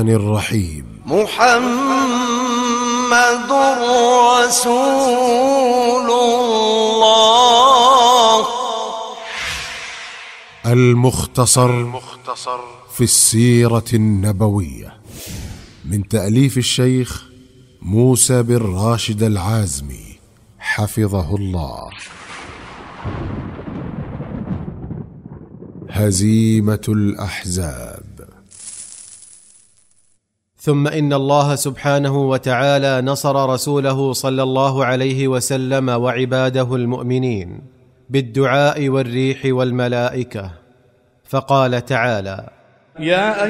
الرحيم. محمد رسول الله. المختصر في السيرة النبوية، من تأليف الشيخ موسى بن راشد العازمي حفظه الله. هزيمة الأحزاب. ثم إن الله سبحانه وتعالى نصر رسوله صلى الله عليه وسلم وعباده المؤمنين بالدعاء والريح والملائكة، فقال تعالى: يا